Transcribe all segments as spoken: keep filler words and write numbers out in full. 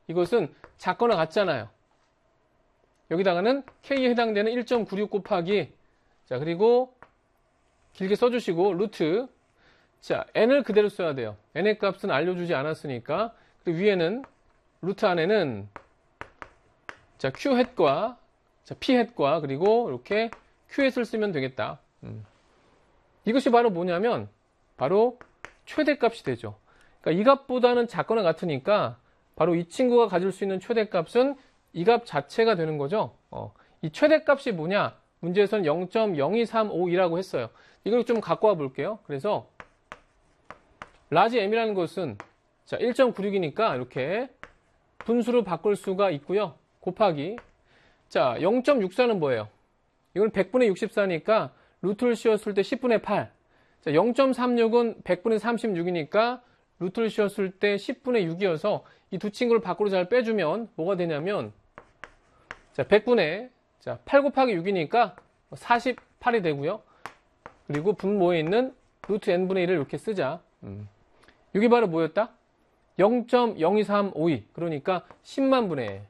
이것은 작거나 같잖아요. 여기다가는 K에 해당되는 일 점 구육 곱하기, 자, 그리고 길게 써주시고, 루트. 자, n을 그대로 써야 돼요. n의 값은 알려주지 않았으니까. 그리고 위에는, 루트 안에는, 자, q 햇과, 자, p 햇과, 그리고 이렇게 q 햇을 쓰면 되겠다. 음. 이것이 바로 뭐냐면, 바로 최대값이 되죠. 그러니까 이 값보다는 작거나 같으니까, 바로 이 친구가 가질 수 있는 최대값은 이 값 자체가 되는 거죠. 어, 이 최대값이 뭐냐? 문제에서는 영 점 영이삼오이라고 했어요. 이걸 좀 갖고 와 볼게요. 그래서 라지 m이라는 것은 자, 일 점 구육이니까 이렇게 분수로 바꿀 수가 있고요. 곱하기 자, 영 점 육사는 뭐예요? 이건 백분의 육십사니까 루트를 씌웠을 때 십분의 팔. 자, 영 점 삼육은 백분의 삼십육이니까 루트를 씌웠을 때 십분의 육이어서 이 두 친구를 밖으로 잘 빼주면 뭐가 되냐면 자, 백분의 자, 팔 곱하기 육이니까 사십팔이 되고요. 그리고 분모에 있는 루트 n분의 일을 이렇게 쓰자. 음. 이게 바로 뭐였다? 영 점 영이삼오이. 그러니까 십만 분의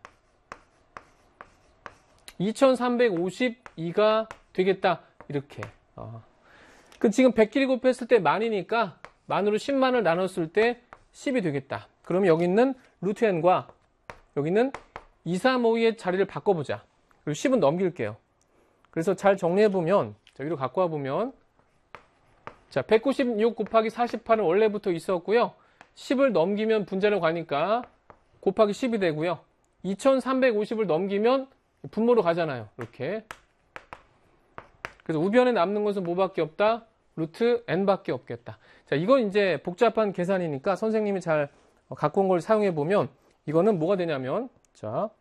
이천삼백오십이가 되겠다. 이렇게. 어. 그 지금 백 끼리 곱했을 때 만이니까 만으로 십만을 나눴을 때 십이 되겠다. 그러면 여기 있는 루트 n과 여기 있는 이삼오이의 자리를 바꿔보자. 그리고 십은 넘길게요. 그래서 잘 정리해보면, 자, 위로 갖고 와보면, 자, 백구십육 곱하기 사십팔은 원래부터 있었고요. 십을 넘기면 분자로 가니까 곱하기 십이 되고요. 이천삼백오십을 넘기면 분모로 가잖아요. 이렇게. 그래서 우변에 남는 것은 뭐밖에 없다? 루트 n밖에 없겠다. 자, 이건 이제 복잡한 계산이니까 선생님이 잘 갖고 온 걸 사용해보면, 이거는 뭐가 되냐면, 자,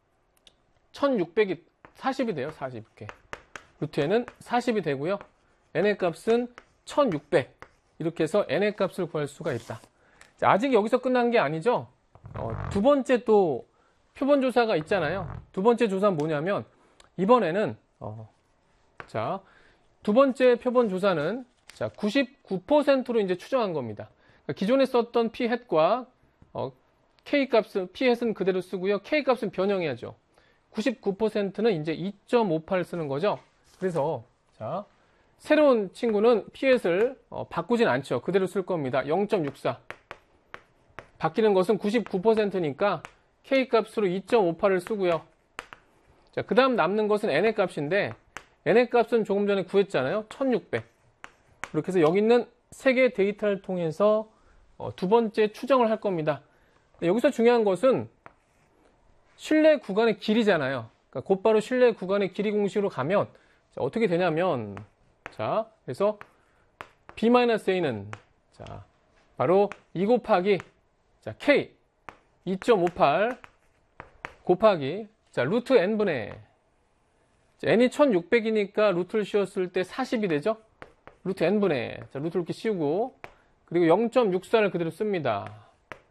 천육백이 사십이 돼요. 사십. 이렇게. 루트 n은 사십이 되고요. n의 값은 천육백. 이렇게 해서 n의 값을 구할 수가 있다. 자, 아직 여기서 끝난 게 아니죠. 어, 두 번째 또 표본 조사가 있잖아요. 두 번째 조사는 뭐냐면 이번에는 어, 자, 두 번째 표본 조사는 자, 구십구 퍼센트로 이제 추정한 겁니다. 그러니까 기존에 썼던 p 햇과 어, k 값은 p 햇은 그대로 쓰고요. k 값은 변형해야죠. 구십구 퍼센트는 이제 이 점 오팔 쓰는 거죠. 그래서 자, 새로운 친구는 p 햇을 어, 바꾸진 않죠. 그대로 쓸 겁니다. 영 점 육사. 바뀌는 것은 구십구 퍼센트니까 k 값으로 이 점 오팔을 쓰고요. 자, 그 다음 남는 것은 n의 값인데 n의 값은 조금 전에 구했잖아요. 천육백. 이렇게 해서 여기 있는 세 개의 데이터를 통해서 어, 두 번째 추정을 할 겁니다. 여기서 중요한 것은 신뢰 구간의 길이잖아요. 그러니까 곧바로 신뢰 구간의 길이 공식으로 가면 자, 어떻게 되냐면 자, 그래서 b-a는 자, 바로 이 곱하기 자, k 이 점 오팔 곱하기 자, 루트 n분의 자, n이 천육백이니까 루트를 씌웠을 때 사십이 되죠. 루트 n분의 자, 루트를 이렇게 씌우고 그리고 영 점 육사를 그대로 씁니다.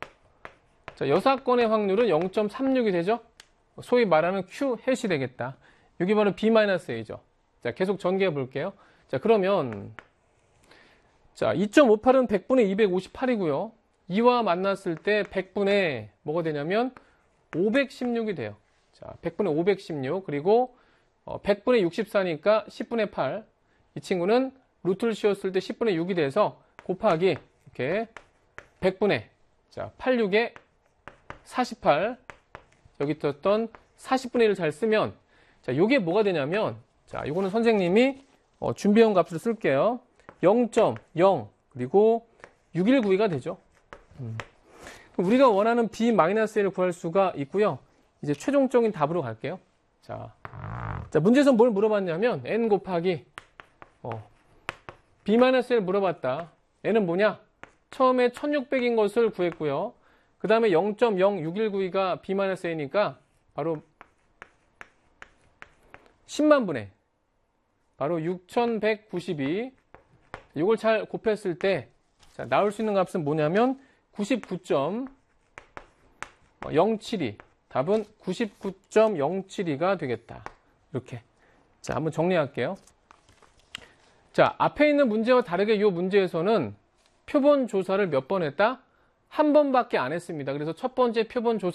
자, 여사건의 확률은 영 점 삼육이 되죠. 소위 말하는 Q 햇이 되겠다. 여기 바로 b-a죠. 자, 계속 전개해 볼게요. 자, 그러면 자, 이 점 오팔은 백분의 이백오십팔이고요. 이와 만났을 때 백분의 뭐가 되냐면 오백십육이 돼요. 자, 백분의 오백십육 그리고 어, 백분의 육십사니까 십분의 팔. 이 친구는 루트를 씌웠을 때 십분의 육이 돼서 곱하기 이렇게 백분의 자, 팔십육에 사십팔 여기 있었던 사십분의 일을 잘 쓰면 자, 요게 뭐가 되냐면 자, 요거는 선생님이 어, 준비해온 값을 쓸게요. 영 점 영 그리고 육백십구가 되죠. 음. 우리가 원하는 b-a를 구할 수가 있고요. 이제 최종적인 답으로 갈게요. 자, 자 문제에서 뭘 물어봤냐면 n 곱하기 어, b-a를 물어봤다. n은 뭐냐? 처음에 천육백인 것을 구했고요. 그 다음에 영 점 영육백십구가 b-a니까 바로 십만 분의 바로 육천백구십이 이걸 잘 곱했을 때 자, 나올 수 있는 값은 뭐냐면 구십구 점 영칠이 답은 구십구 점 영칠이가 되겠다. 이렇게 자 한번 정리할게요. 자, 앞에 있는 문제와 다르게 이 문제에서는 표본 조사를 몇 번 했다? 한 번밖에 안 했습니다. 그래서 첫 번째 표본 조사